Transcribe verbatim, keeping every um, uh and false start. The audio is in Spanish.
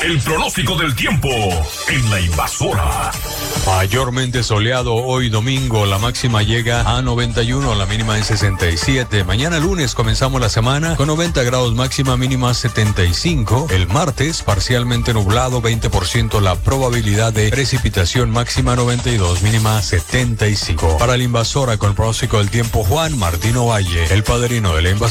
El pronóstico del tiempo en La Invasora. Mayormente soleado hoy domingo, la máxima llega a noventa y uno, la mínima en sesenta y siete. Mañana lunes comenzamos la semana con noventa grados, máxima mínima setenta y cinco. El martes parcialmente nublado, veinte por ciento la probabilidad de precipitación, máxima noventa y dos, mínima setenta y cinco. Para La Invasora con el pronóstico del tiempo, Juan Martino Valle, el padrino de La Invasora.